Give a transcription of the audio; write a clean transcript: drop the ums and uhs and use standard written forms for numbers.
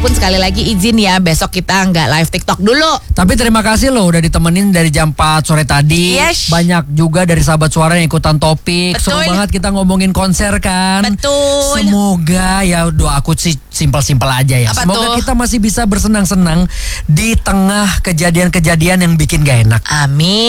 Pun sekali lagi izin ya, besok kita nggak live TikTok dulu. Tapi terima kasih loh udah ditemenin dari jam 4 sore tadi. Yes. Banyak juga dari sahabat suara yang ikutan topik. Betul. Seru banget kita ngomongin konser kan. Betul. Semoga ya doa aku sih simpel-simpel aja ya. Apa Semoga tuh? kita masih bisa bersenang-senang di tengah kejadian-kejadian yang bikin gak enak. Amin.